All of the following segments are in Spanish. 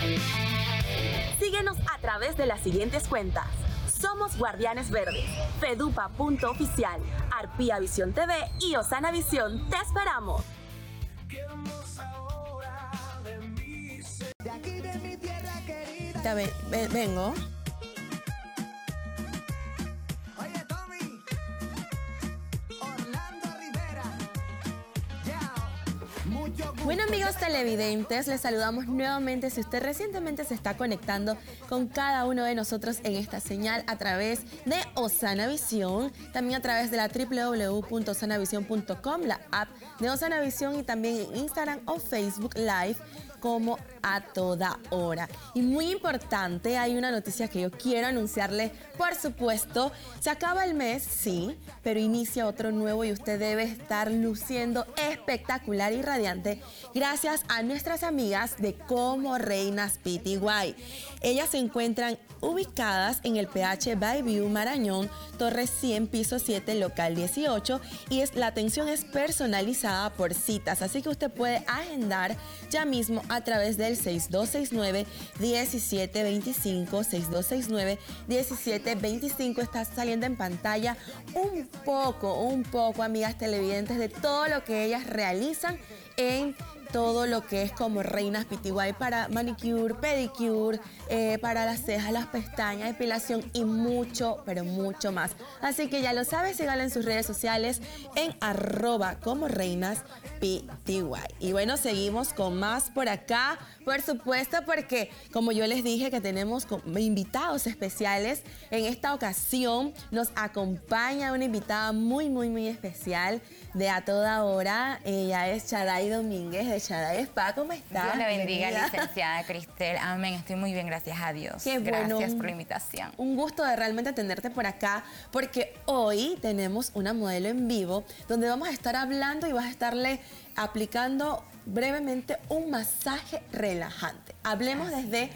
Síguenos a través de las siguientes cuentas. Somos Guardianes Verdes, fedupa.oficial, Arpía Visión TV y Osana Visión. ¡Te esperamos! Vengo. Bueno, amigos televidentes, les saludamos nuevamente. Si usted recientemente se está conectando con cada uno de nosotros en esta señal a través de Osana Visión, también a través de la www.osanavision.com, la app de Osana Visión, y también en Instagram o Facebook Live como A Toda Hora. Y muy importante, hay una noticia que yo quiero anunciarle. Por supuesto, se acaba el mes, sí, pero inicia otro nuevo y usted debe estar luciendo espectacular y radiante gracias a nuestras amigas de Como Reinas PTY. Ellas se encuentran ubicadas en el PH Bayview Marañón, Torre 100, piso 7, local 18, y la atención es personalizada por citas, así que usted puede agendar ya mismo a través del 6269-1725, 6269-1725. Está saliendo en pantalla un poco, amigas televidentes, de todo lo que ellas realizan en todo lo que es Como Reinas PTY, para manicure, pedicure, para las cejas, las pestañas, depilación y mucho, pero mucho más. Así que ya lo sabes, síganlo en sus redes sociales en @ComoReinasPTY. Y bueno, seguimos con más por acá, por supuesto, porque como yo les dije que tenemos invitados especiales, en esta ocasión nos acompaña una invitada muy especial de A Toda Hora. Ella es Chaday Domínguez de Chaday Spa. ¿Cómo estás? Dios la bendiga, Bienvenida. licenciada Cristel. Amén. Estoy muy bien, gracias a Dios. Qué bueno. Gracias por la invitación. Un gusto de realmente tenerte por acá, porque hoy tenemos una modelo en vivo donde vamos a estar hablando y vas a estarle aplicando brevemente un masaje relajante. Hablemos desde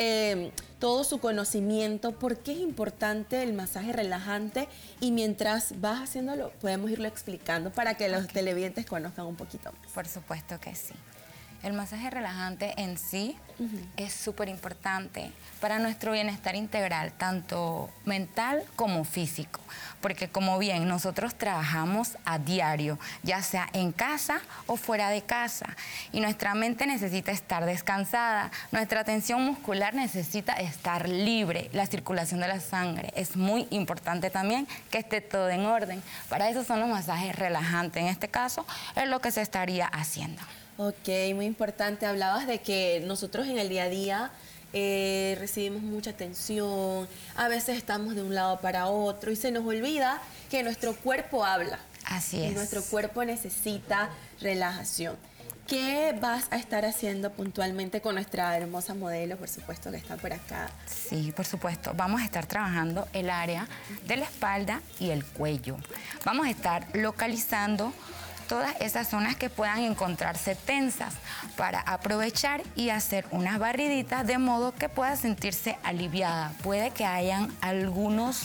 todo su conocimiento, por qué es importante el masaje relajante, y mientras vas haciéndolo podemos irlo explicando para que los televidentes conozcan un poquito más. Por supuesto que sí. El masaje relajante en sí es súper importante para nuestro bienestar integral, tanto mental como físico. Porque como bien, nosotros trabajamos a diario, ya sea en casa o fuera de casa. Y nuestra mente necesita estar descansada, nuestra tensión muscular necesita estar libre, la circulación de la sangre. Es muy importante también que esté todo en orden. Para eso son los masajes relajantes. En este caso, es lo que se estaría haciendo. Ok, muy importante. Hablabas de que nosotros en el día a día recibimos mucha tensión, a veces estamos de un lado para otro y se nos olvida que nuestro cuerpo habla. Así es. Y nuestro cuerpo necesita relajación. ¿Qué vas a estar haciendo puntualmente con nuestra hermosa modelo, por supuesto, que está por acá? Sí, por supuesto. Vamos a estar trabajando el área de la espalda y el cuello. Vamos a estar localizando todas esas zonas que puedan encontrarse tensas para aprovechar y hacer unas barriditas de modo que pueda sentirse aliviada. Puede que hayan algunos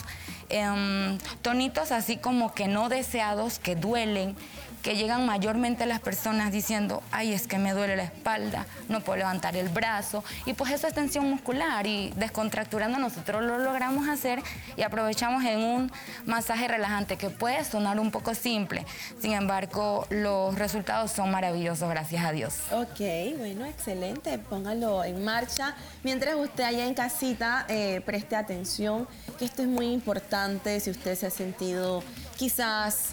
tonitos así como que no deseados, que duelen, que llegan mayormente a las personas diciendo, ay, es que me duele la espalda, no puedo levantar el brazo, y pues eso es tensión muscular, y descontracturando nosotros lo logramos hacer y aprovechamos en un masaje relajante que puede sonar un poco simple, sin embargo los resultados son maravillosos, gracias a Dios. Ok, bueno, excelente, póngalo en marcha. Mientras usted allá en casita preste atención, que esto es muy importante. Si usted se ha sentido quizás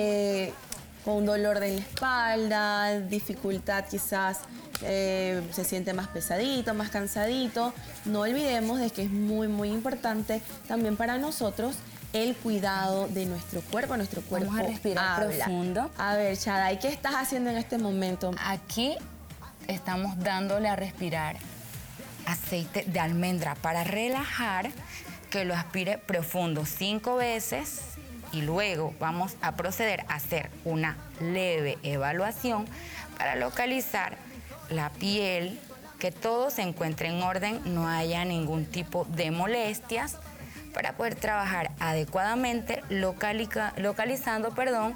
con dolor de la espalda, dificultad, quizás se siente más pesadito, más cansadito, no olvidemos de que es muy importante también para nosotros el cuidado de nuestro cuerpo. Nuestro cuerpo Vamos a respirar habla. profundo. A ver, Chaday, ¿qué estás haciendo en este momento? Aquí estamos dándole a respirar aceite de almendra para relajar, que lo aspire profundo 5 veces. Y luego vamos a proceder a hacer una leve evaluación para localizar la piel, que todo se encuentre en orden, no haya ningún tipo de molestias, para poder trabajar adecuadamente localizando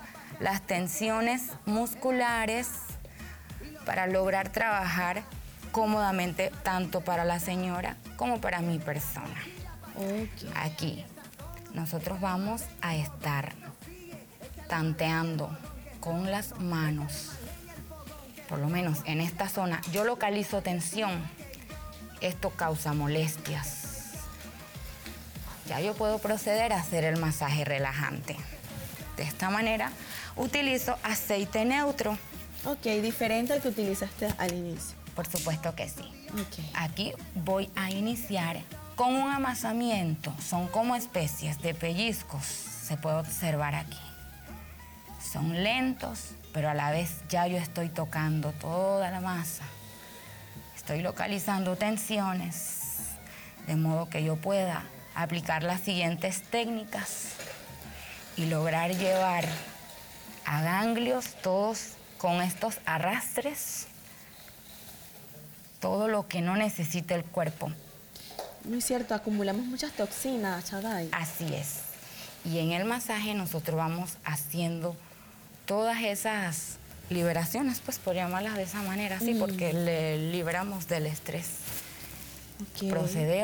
las tensiones musculares, para lograr trabajar cómodamente tanto para la señora como para mi persona. Ok. Aquí nosotros vamos a estar tanteando con las manos, por lo menos en esta zona. Yo localizo tensión, esto causa molestias. Ya yo puedo proceder a hacer el masaje relajante. De esta manera utilizo aceite neutro. Ok, diferente al que utilizaste al inicio. Por supuesto que sí. Ok. Aquí voy a iniciar con un amasamiento. Son como especies de pellizcos, se puede observar aquí. Son lentos, pero a la vez ya yo estoy tocando toda la masa. Estoy localizando tensiones, de modo que yo pueda aplicar las siguientes técnicas y lograr llevar a ganglios todos con estos arrastres todo lo que no necesita el cuerpo. Muy cierto, acumulamos muchas toxinas, Chaday. Así es. Y en el masaje nosotros vamos haciendo todas esas liberaciones, pues por llamarlas de esa manera, sí, porque le liberamos del estrés. Ok. Procedemos